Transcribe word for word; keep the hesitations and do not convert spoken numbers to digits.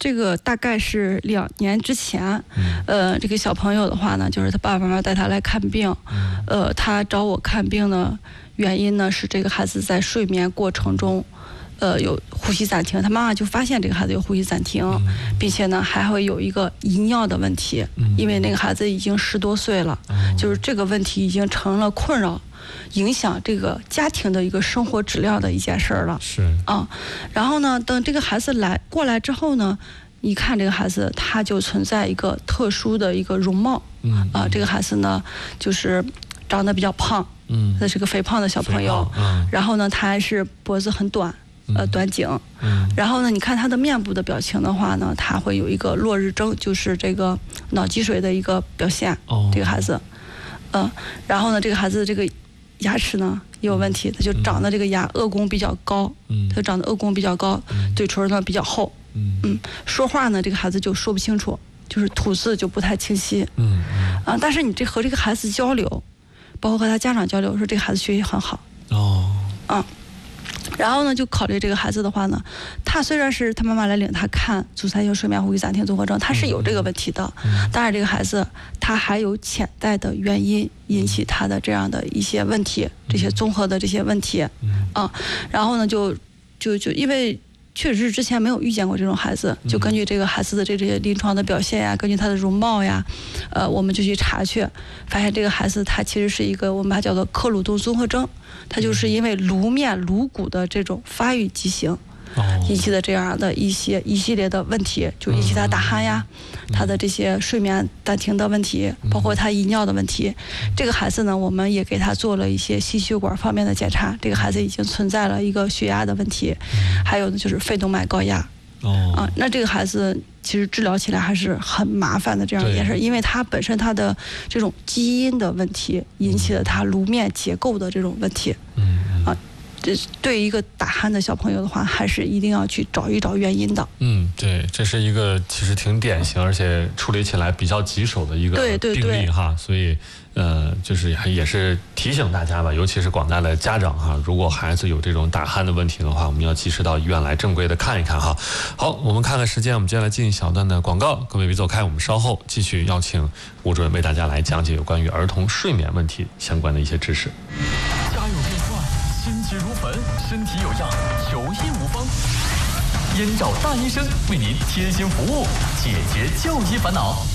这个大概是两年之前，呃，这个小朋友的话呢，就是他爸爸妈妈带他来看病，呃，他找我看病呢，原因呢是这个孩子在睡眠过程中。呃，有呼吸暂停，他妈妈就发现这个孩子有呼吸暂停，并且呢还会有一个遗尿的问题，因为那个孩子已经十多岁了，就是这个问题已经成了困扰，影响这个家庭的一个生活质量的一件事儿了。 是啊，然后呢，等这个孩子来过来之后呢，一看这个孩子他就存在一个特殊的一个容貌，嗯啊，这个孩子呢就是长得比较胖，嗯，他是个肥胖的小朋友，嗯，然后呢他还是脖子很短。呃，短颈，嗯，然后呢，你看他的面部的表情的话呢，他会有一个落日症，就是这个脑积水的一个表现。哦，这个孩子，嗯、呃，然后呢，这个孩子这个牙齿呢也有问题，他就长得这个牙颚弓比较高，嗯，他长得颚弓比较高，嗯、嘴唇呢比较厚，嗯嗯，说话呢这个孩子就说不清楚，就是吐字就不太清晰，嗯啊、呃，但是你这和这个孩子交流，包括和他家长交流，说这个孩子学习很好。哦，嗯。然后呢，就考虑这个孩子的话呢，他虽然是他妈妈来领他看阻塞性睡眠呼吸暂停综合症，他是有这个问题的，但是这个孩子他还有潜在的原因引起他的这样的一些问题，这些综合的这些问题，啊，然后呢，就就就因为。确实是之前没有遇见过这种孩子，就根据这个孩子的这些临床的表现呀，根据他的容貌呀，呃，我们就去查去，发现这个孩子他其实是一个我们把它叫做克鲁顿综合征，他就是因为颅面颅骨的这种发育畸形。引起的这样的一些一系列的问题，就引起他打鼾呀，他的这些睡眠暂停的问题，包括他遗尿的问题。这个孩子呢，我们也给他做了一些心血管方面的检查，这个孩子已经存在了一个血压的问题，还有呢就是肺动脉高压。哦，啊，那这个孩子其实治疗起来还是很麻烦的这样一件事，因为他本身他的这种基因的问题引起了他颅面结构的这种问题。嗯，啊。这对于一个打鼾的小朋友的话，还是一定要去找一找原因的。 嗯，对，这是一个其实挺典型，而且处理起来比较棘手的一个病例哈，所以呃，就是也是提醒大家吧，尤其是广大的家长哈，如果孩子有这种打鼾的问题的话，我们要及时到医院来正规的看一看哈。好，我们看看时间，我们接下来进一小段的广告，各位别走开，我们稍后继续邀请吴主任为大家来讲解有关于儿童睡眠问题相关的一些知识。 家有变帅，心急如焚，身体有恙，求医无方。燕赵大医生为您贴心服务，解决就医烦恼。